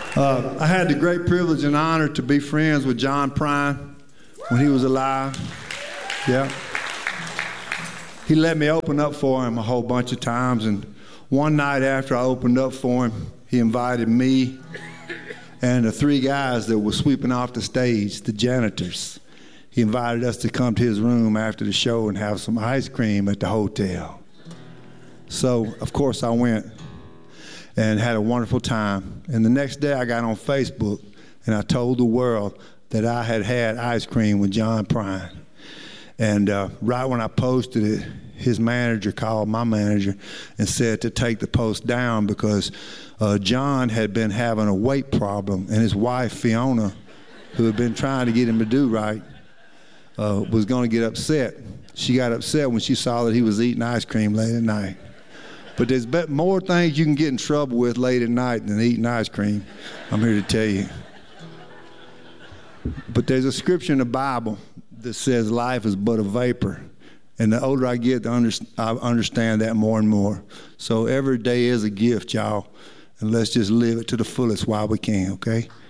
I had the great privilege and honor to be friends with John Prine when he was alive. Yeah. He let me open up for him a whole bunch of times, and one night after I opened up for him, he invited me and the three guys that were sweeping off the stage, the janitors. He invited us to come to his room after the show and have some ice cream at the hotel. So, of course, I went and had a wonderful time. And the next day I got on Facebook and I told the world that I had had ice cream with John Prine. And right when I posted it, his manager called my manager and said to take the post down because John had been having a weight problem, and his wife, Fiona, who had been trying to get him to do right, was going to get upset. She got upset when she saw that he was eating ice cream late at night. But there's more things you can get in trouble with late at night than eating ice cream, I'm here to tell you. But there's a scripture in the Bible that says life is but a vapor. And the older I get, I understand that more and more. So every day is a gift, y'all. And let's just live it to the fullest while we can, okay?